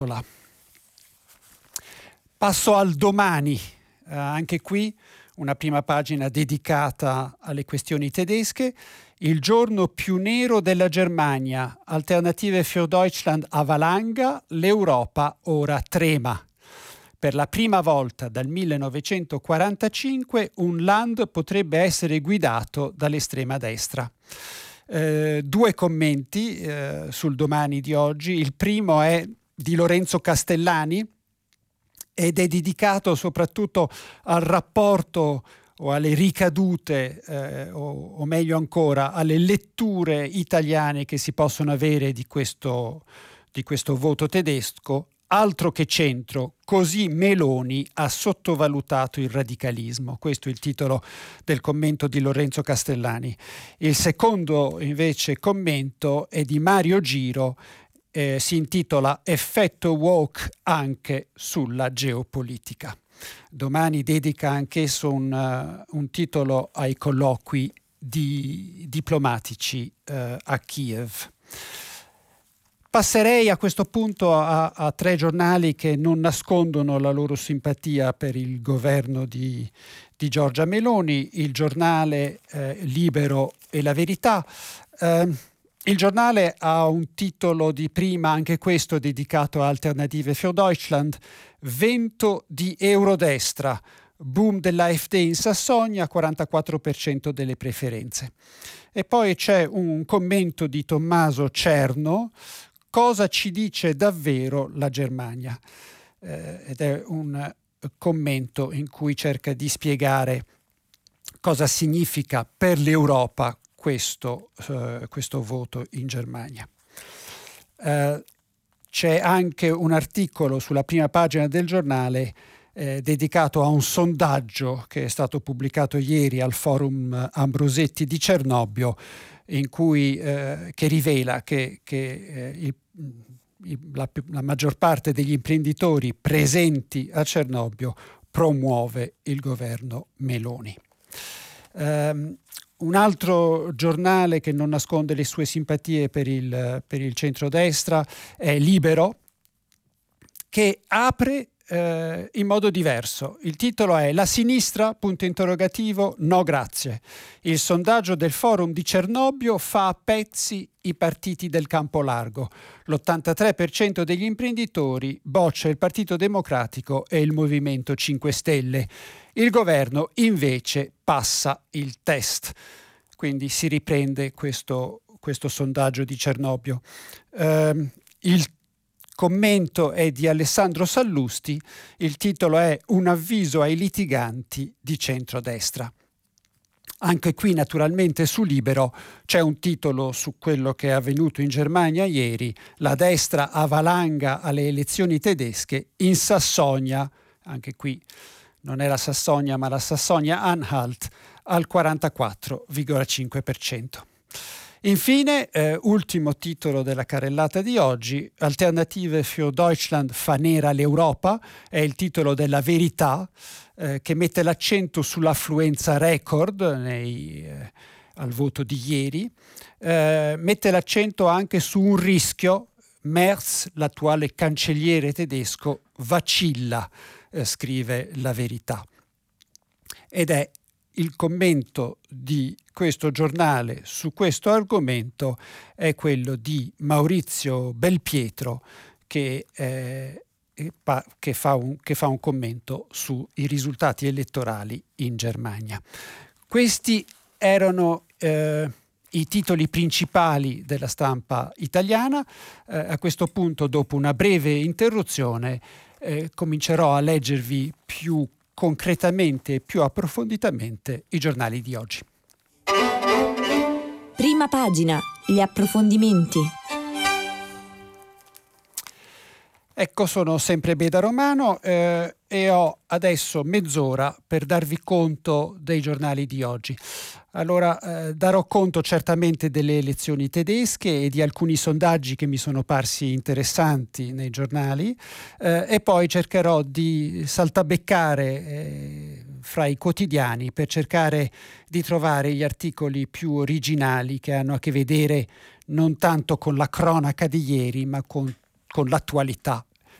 Passo al Domani, anche qui una prima pagina dedicata alle questioni tedesche. Il giorno più nero della Germania, Alternative für Deutschland a valanga, l'Europa ora trema. Per la prima volta dal 1945 un land potrebbe essere guidato dall'estrema destra. Due commenti sul Domani di oggi. Il primo è di Lorenzo Castellani ed è dedicato soprattutto al rapporto o alle ricadute, o meglio ancora alle letture italiane che si possono avere di questo voto tedesco. Altro che centro, così Meloni ha sottovalutato il radicalismo. Questo è il titolo del commento di Lorenzo Castellani. Il secondo invece commento è di Mario Giro, si intitola Effetto woke anche sulla geopolitica. Domani dedica anch'esso un titolo ai colloqui diplomatici a Kiev. Passerei a questo punto a tre giornali che non nascondono la loro simpatia per il governo di Giorgia Meloni, il giornale Libero e La Verità. Il giornale ha un titolo di prima, anche questo dedicato a Alternative für Deutschland, vento di eurodestra, boom dell'AfD in Sassonia, 44% delle preferenze. E poi c'è un commento di Tommaso Cerno, cosa ci dice davvero la Germania? Ed è un commento in cui cerca di spiegare cosa significa per l'Europa questo voto in Germania. C'è anche un articolo sulla prima pagina del giornale dedicato a un sondaggio che è stato pubblicato ieri al Forum Ambrosetti di Cernobbio, in cui che rivela che la maggior parte degli imprenditori presenti a Cernobbio promuove il governo Meloni. Un altro giornale che non nasconde le sue simpatie per il centrodestra è Libero, che apre in modo diverso. Il titolo è La sinistra, punto interrogativo, no grazie. Il sondaggio del Forum di Cernobbio fa a pezzi i partiti del campo largo. L'83% degli imprenditori boccia il Partito Democratico e il Movimento 5 Stelle. Il governo invece passa il test. Quindi si riprende questo sondaggio di Cernobbio. Il commento è di Alessandro Sallusti, il titolo è Un avviso ai litiganti di centrodestra. Anche qui naturalmente su Libero c'è un titolo su quello che è avvenuto in Germania ieri, la destra a valanga alle elezioni tedesche, in Sassonia, anche qui non è la Sassonia ma la Sassonia-Anhalt, al 44,5%. Infine, ultimo titolo della carrellata di oggi, Alternative für Deutschland fa nera l'Europa, è il titolo della Verità, che mette l'accento sull'affluenza record al voto di ieri, mette l'accento anche su un rischio. Merz, l'attuale cancelliere tedesco, vacilla, scrive La Verità. Ed è il commento di questo giornale su questo argomento è quello di Maurizio Belpietro che fa un commento sui risultati elettorali in Germania. Questi erano i titoli principali della stampa italiana. A questo punto, dopo una breve interruzione, comincerò a leggervi più concretamente e più approfonditamente i giornali di oggi. Prima pagina, gli approfondimenti. Ecco, sono sempre Beda Romano e ho adesso mezz'ora per darvi conto dei giornali di oggi. Allora, darò conto certamente delle elezioni tedesche e di alcuni sondaggi che mi sono parsi interessanti nei giornali e poi cercherò di saltabeccare fra i quotidiani per cercare di trovare gli articoli più originali che hanno a che vedere non tanto con la cronaca di ieri ma con l'attualità